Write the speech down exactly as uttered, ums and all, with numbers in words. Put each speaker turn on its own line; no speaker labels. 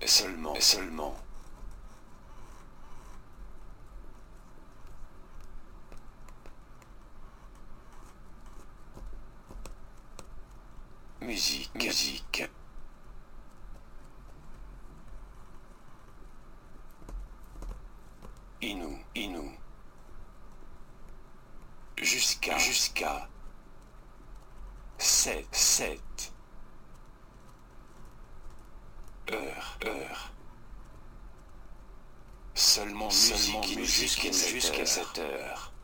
seulement, seulement. Musique, musique. Inou, Inou. Jusqu'à, jusqu'à. Sept, sept. Heure, heure. Seulement, seulement musique jusqu'à jusqu'à cette heure.